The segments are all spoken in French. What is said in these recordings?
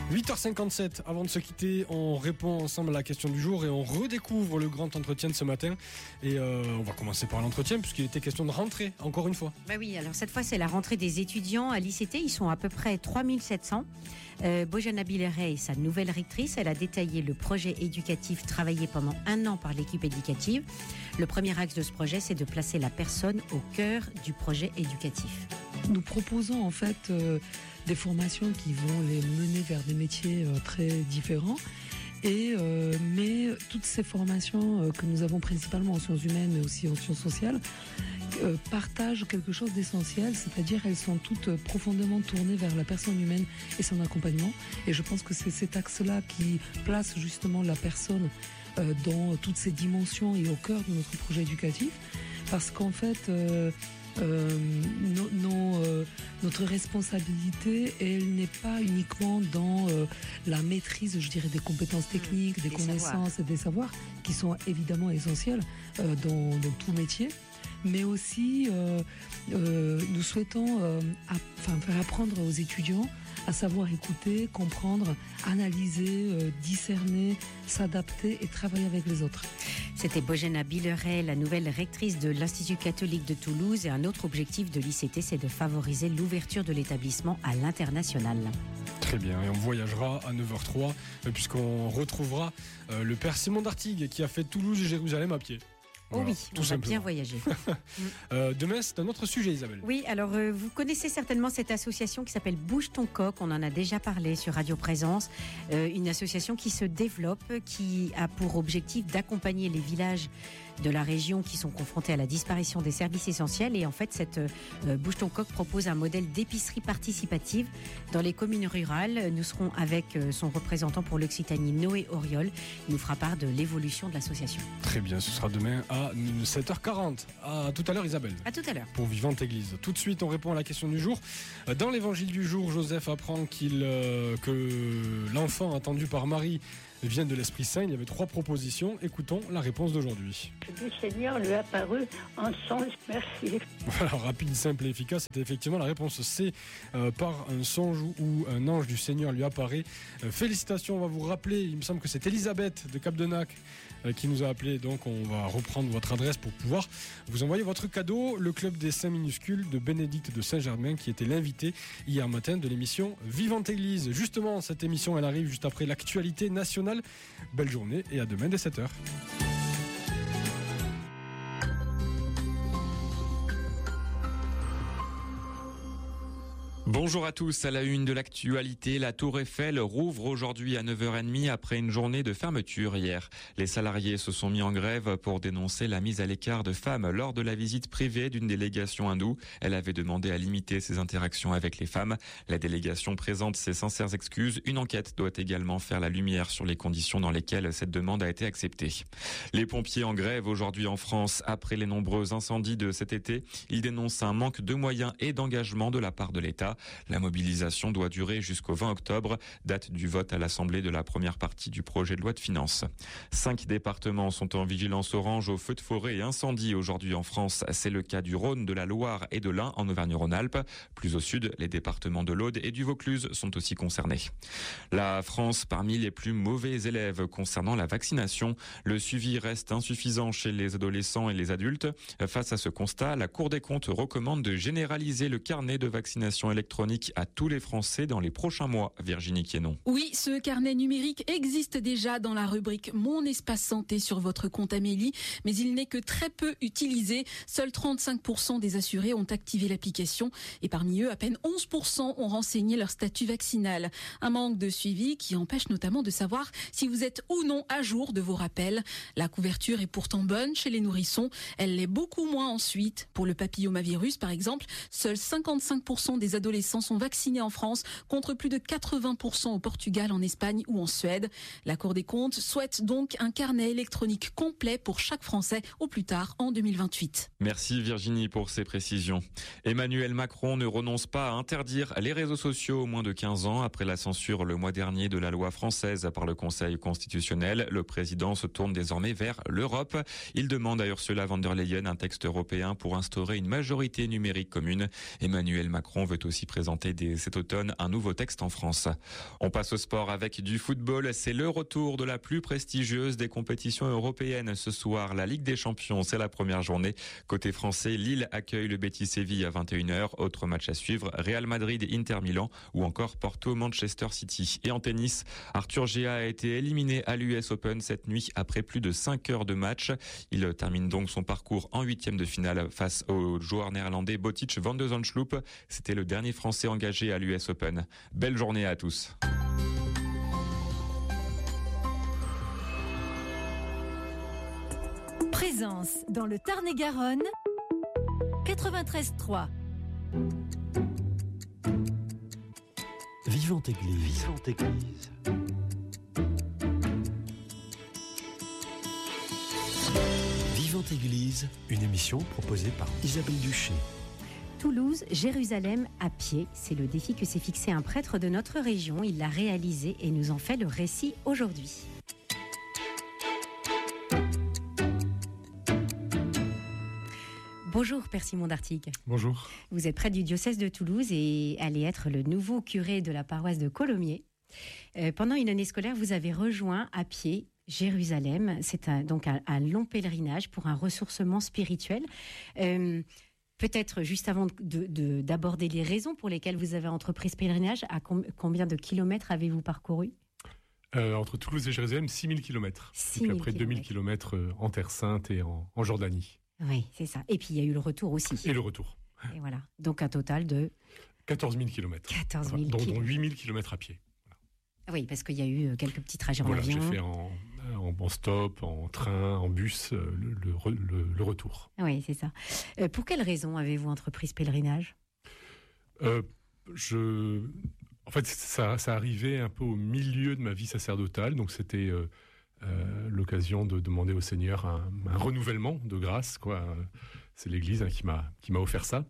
8h57, avant de se quitter, on répond ensemble à la question du jour et on redécouvre le grand entretien de ce matin. Et on va commencer par l'entretien puisqu'il était question de rentrée, encore une fois. Bah oui, alors cette fois c'est la rentrée des étudiants à l'ICT, ils sont à peu près 3700. Bojana Billeray est sa nouvelle rectrice, elle a détaillé le projet éducatif travaillé pendant 1 an par l'équipe éducative. Le premier axe de ce projet, c'est de placer la personne au cœur du projet éducatif. Nous proposons en fait des formations qui vont les mener vers des métiers très différents. Mais toutes ces formations que nous avons principalement en sciences humaines mais aussi en sciences sociales partagent quelque chose d'essentiel, c'est-à-dire elles sont toutes profondément tournées vers la personne humaine et son accompagnement. Et je pense que c'est cet axe-là qui place justement la personne dans toutes ses dimensions et au cœur de notre projet éducatif. Parce qu'en fait, notre responsabilité, elle n'est pas uniquement dans la maîtrise, je dirais, des compétences techniques, des connaissances et des savoirs, qui sont évidemment essentiels dans tout métier, mais aussi nous souhaitons faire apprendre aux étudiants à savoir écouter, comprendre, analyser, discerner, s'adapter et travailler avec les autres. C'était Bojana Billeray, la nouvelle rectrice de l'Institut catholique de Toulouse. Et un autre objectif de l'ICT, c'est de favoriser l'ouverture de l'établissement à l'international. Très bien, et on voyagera à 9h03 puisqu'on retrouvera le père Simon d'Artigues qui a fait Toulouse et Jérusalem à pied. Oh voilà, oui, on va bien voyager. Demain, c'est un autre sujet, Isabelle. Oui, alors vous connaissez certainement cette association qui s'appelle Bouge ton coq. On en a déjà parlé sur Radio Présence. Une association qui se développe, qui a pour objectif d'accompagner les villages de la région qui sont confrontés à la disparition des services essentiels. Et en fait, cette Bouge ton coq propose un modèle d'épicerie participative dans les communes rurales. Nous serons avec son représentant pour l'Occitanie, Noé Auriol. Il nous fera part de l'évolution de l'association. Très bien, ce sera demain à 7h40. À tout à l'heure, Isabelle. À tout à l'heure. Pour Vivante Église. Tout de suite, on répond à la question du jour. Dans l'évangile du jour, Joseph apprend que l'enfant attendu par Marie vient de l'Esprit Saint. Il y avait 3 propositions. Écoutons la réponse d'aujourd'hui. Le Seigneur lui apparut en songe. Merci. Voilà, rapide, simple et efficace. C'était effectivement la réponse C. Par un songe où un ange du Seigneur lui apparaît. Félicitations, on va vous rappeler. Il me semble que c'est Elisabeth de Cap-de-Nac qui nous a appelé. Donc on va reprendre votre adresse pour pouvoir vous envoyer votre cadeau. Le club des 5 minuscules de Bénédicte de Saint-Germain qui était l'invité hier matin de l'émission Vivante Église. Justement, cette émission, elle arrive juste après l'actualité nationale. Belle journée et à demain dès 7h. Bonjour à tous, à la une de l'actualité, la Tour Eiffel rouvre aujourd'hui à 9h30 après une journée de fermeture hier. Les salariés se sont mis en grève pour dénoncer la mise à l'écart de femmes lors de la visite privée d'une délégation hindoue. Elle avait demandé à limiter ses interactions avec les femmes. La délégation présente ses sincères excuses. Une enquête doit également faire la lumière sur les conditions dans lesquelles cette demande a été acceptée. Les pompiers en grève aujourd'hui en France après les nombreux incendies de cet été. Ils dénoncent un manque de moyens et d'engagement de la part de l'État. La mobilisation doit durer jusqu'au 20 octobre, date du vote à l'Assemblée de la première partie du projet de loi de finances. 5 départements sont en vigilance orange aux feux de forêt et incendies aujourd'hui en France. C'est le cas du Rhône, de la Loire et de l'Ain en Auvergne-Rhône-Alpes. Plus au sud, les départements de l'Aude et du Vaucluse sont aussi concernés. La France parmi les plus mauvais élèves concernant la vaccination. Le suivi reste insuffisant chez les adolescents et les adultes. Face à ce constat, la Cour des comptes recommande de généraliser le carnet de vaccination électronique à tous les Français dans les prochains mois. Virginie Quienon. Oui, ce carnet numérique existe déjà dans la rubrique Mon espace santé sur votre compte Amélie, mais il n'est que très peu utilisé. Seuls 35% des assurés ont activé l'application et parmi eux, à peine 11% ont renseigné leur statut vaccinal. Un manque de suivi qui empêche notamment de savoir si vous êtes ou non à jour de vos rappels. La couverture est pourtant bonne chez les nourrissons. Elle l'est beaucoup moins ensuite. Pour le papillomavirus, par exemple, seuls 55% des adolescents sont vaccinés en France contre plus de 80% au Portugal, en Espagne ou en Suède. La Cour des comptes souhaite donc un carnet électronique complet pour chaque Français au plus tard en 2028. Merci Virginie pour ces précisions. Emmanuel Macron ne renonce pas à interdire les réseaux sociaux aux moins de 15 ans. Après la censure le mois dernier de la loi française par le Conseil constitutionnel, le président se tourne désormais vers l'Europe. Il demande à Ursula von der Leyen un texte européen pour instaurer une majorité numérique commune. Emmanuel Macron veut aussi présentait cet automne un nouveau texte en France. On passe au sport avec du football. C'est le retour de la plus prestigieuse des compétitions européennes ce soir. La Ligue des Champions, c'est la première journée. Côté français, Lille accueille le Betis Séville à 21h. Autre match à suivre, Real Madrid, Inter Milan ou encore Porto, Manchester City. Et en tennis, Arthur Gea a été éliminé à l'US Open cette nuit après plus de 5 heures de match. Il termine donc son parcours en 8e de finale face au joueur néerlandais Botic van de Zandschloop. C'était le dernier Français engagé à l'US Open. Belle journée à tous. Présence dans le Tarn-et-Garonne, 93.3. Vivante Église. Vivante Église. Vivante Église, une émission proposée par Isabelle Duché. Toulouse, Jérusalem à pied, c'est le défi que s'est fixé un prêtre de notre région. Il l'a réalisé et nous en fait le récit aujourd'hui. Bonjour Père Simon d'Artigues. Bonjour. Vous êtes prêtre du diocèse de Toulouse et allez être le nouveau curé de la paroisse de Colomiers. Pendant une année scolaire, vous avez rejoint à pied Jérusalem. C'est donc un long pèlerinage pour un ressourcement spirituel. Peut-être juste avant d'aborder les raisons pour lesquelles vous avez entrepris ce pèlerinage, à combien de kilomètres avez-vous parcouru ? Entre Toulouse et Jérusalem, 6000 km. Donc après 2000 km en Terre Sainte et en Jordanie. Oui, c'est ça. Et puis il y a eu le retour aussi. Et le retour. Et voilà. Donc un total de 14 000 km. 14 000 dont 8 000 km à pied. Voilà. Oui, parce qu'il y a eu quelques petits trajets en avion. J'ai fait en stop, en train, en bus, le retour. Oui, c'est ça. Pour quelles raisons avez-vous entrepris ce pèlerinage ? En fait, ça arrivait un peu au milieu de ma vie sacerdotale, donc c'était l'occasion de demander au Seigneur un renouvellement de grâce, quoi. C'est l'Église qui m'a offert ça.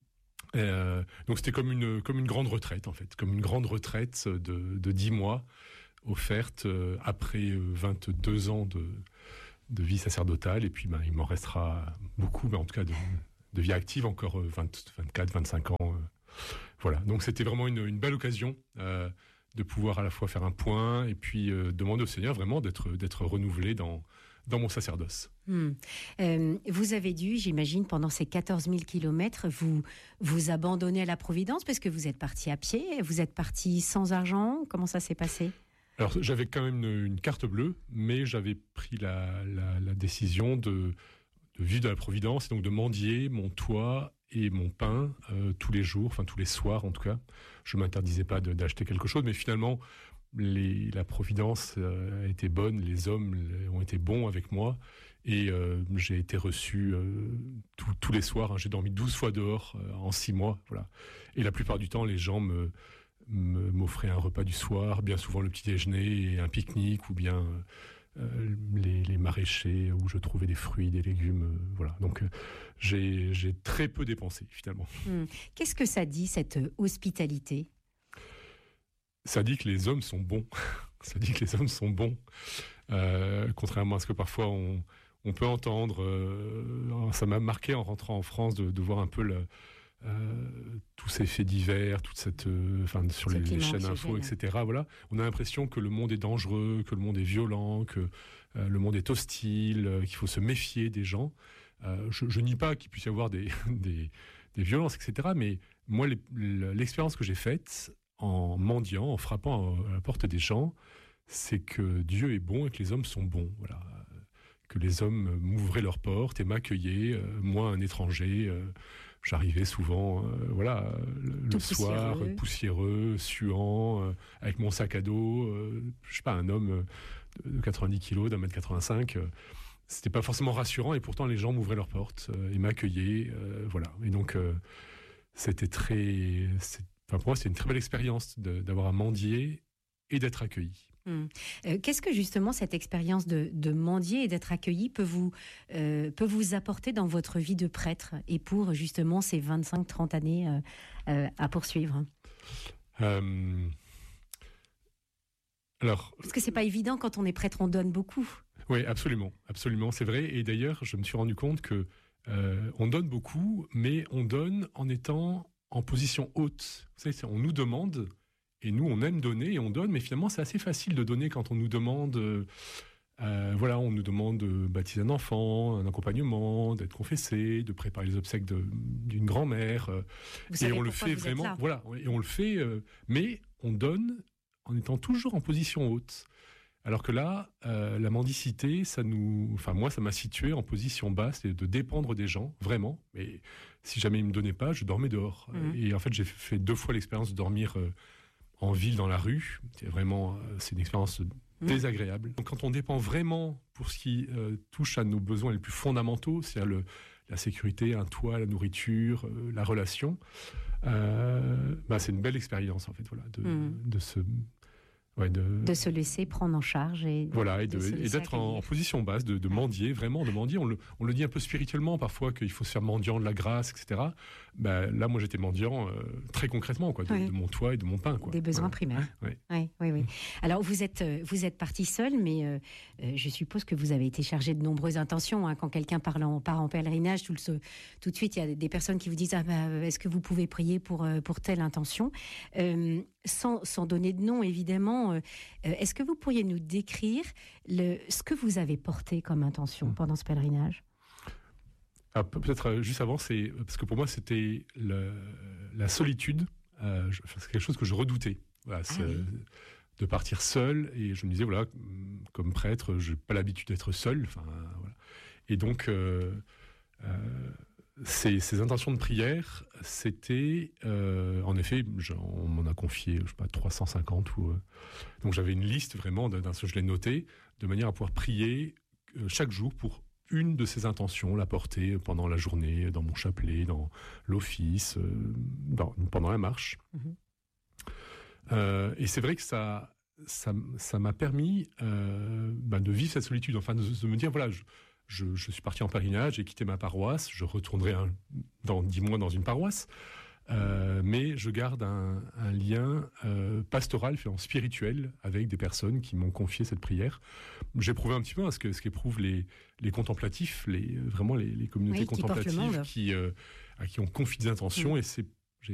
Donc c'était comme une grande retraite, en fait, comme une grande retraite de 10 mois offerte après 22 ans de vie sacerdotale, et puis il m'en restera beaucoup, mais en tout cas de vie active, encore 24, 25 ans. Voilà, donc c'était vraiment une belle occasion de pouvoir à la fois faire un point et puis demander au Seigneur vraiment d'être renouvelé dans mon sacerdoce. Vous avez dû, j'imagine, pendant ces 14 000 kilomètres, vous abandonner à la Providence parce que vous êtes parti à pied, vous êtes parti sans argent. Comment ça s'est passé ? Alors j'avais quand même une carte bleue, mais j'avais pris la décision de vivre de la Providence, et donc de mendier mon toit et mon pain tous les jours, enfin tous les soirs en tout cas. Je ne m'interdisais pas d'acheter quelque chose, mais finalement la Providence a été bonne, les hommes ont été bons avec moi, et j'ai été reçu tous les soirs. J'ai dormi 12 fois dehors en 6 mois. Voilà. Et la plupart du temps, les gens m'offraient un repas du soir, bien souvent le petit déjeuner et un pique-nique, ou bien les maraîchers où je trouvais des fruits, des légumes. Voilà. Donc j'ai très peu dépensé finalement. Qu'est-ce que ça dit, cette hospitalité ? Ça dit que les hommes sont bons. Ça dit que les hommes sont bons. Contrairement à ce que parfois on peut entendre. Ça m'a marqué en rentrant en France de voir un peu tous ces faits divers, toute cette, sur les chaînes info, etc. Voilà. On a l'impression que le monde est dangereux, que le monde est violent, que le monde est hostile, qu'il faut se méfier des gens. Je nie pas qu'il puisse y avoir des violences, etc. Mais moi, l'expérience que j'ai faite en mendiant, en frappant à la porte des gens, c'est que Dieu est bon et que les hommes sont bons. Voilà. Que les hommes m'ouvraient leurs portes et m'accueillaient, moi, un étranger. J'arrivais souvent, le soir, poussiéreux, suant, avec mon sac à dos. Je sais pas, un homme de 90 kilos, d'1m85. C'était pas forcément rassurant, et pourtant les gens m'ouvraient leurs portes et m'accueillaient. Voilà. Et donc, pour moi, c'est une très belle expérience d'avoir à mendier et d'être accueilli. Qu'est-ce que justement cette expérience de mendier et d'être accueilli peut vous apporter dans votre vie de prêtre et pour justement ces 25-30 années à poursuivre ? Parce que c'est pas évident, quand on est prêtre, on donne beaucoup. Oui, absolument, c'est vrai. Et d'ailleurs, je me suis rendu compte que on donne beaucoup, mais on donne en étant en position haute. Vous savez, on nous demande, et nous, on aime donner, et on donne, mais finalement, c'est assez facile de donner quand on nous demande... on nous demande de baptiser un enfant, un accompagnement, d'être confessé, de préparer les obsèques d'une grand-mère. Et on le fait vraiment. Voilà, et on le fait, mais on donne en étant toujours en position haute. Alors que là, la mendicité, moi, ça m'a situé en position basse, et de dépendre des gens, vraiment. Mais si jamais ils me donnaient pas, je dormais dehors. Et en fait, j'ai fait 2 fois l'expérience de dormir en ville, dans la rue. C'est une expérience désagréable. Donc, quand on dépend vraiment pour ce qui touche à nos besoins les plus fondamentaux, c'est-à-dire la sécurité, un toit, la nourriture, la relation, c'est une belle expérience en fait, de se laisser prendre en charge et d'être en position basse, de mendier, vraiment de mendier. On le dit un peu spirituellement parfois qu'il faut se faire mendiant de la grâce, etc. Là, moi, j'étais mendiant très concrètement, de mon toit et de mon pain. Des besoins primaires. Oui. Alors, vous êtes parti seul, mais je suppose que vous avez été chargé de nombreuses intentions. Quand quelqu'un part en pèlerinage, tout de suite, il y a des personnes qui vous disent est-ce que vous pouvez prier pour telle intention, sans donner de nom, évidemment. Est-ce que vous pourriez nous décrire ce que vous avez porté comme intention pendant ce pèlerinage ? Peut-être juste avant, parce que pour moi, c'était la solitude. C'est quelque chose que je redoutais. De partir seul. Et je me disais, comme prêtre, je n'ai pas l'habitude d'être seul. Et donc, ces intentions de prière, c'était, en effet, on m'en a confié, 350. Donc j'avais une liste vraiment, je l'ai noté, de manière à pouvoir prier chaque jour pour une de ces intentions, la porter pendant la journée, dans mon chapelet, dans l'office, pendant la marche. Et c'est vrai que ça m'a permis de vivre cette solitude, de me dire, je suis parti en pèlerinage, j'ai quitté ma paroisse, je retournerai dans 10 mois dans une paroisse, mais je garde un lien pastoral, spirituel, avec des personnes qui m'ont confié cette prière. J'ai éprouvé un petit peu ce qu'éprouvent les contemplatifs, les communautés contemplatives à qui on confie des intentions, et c'est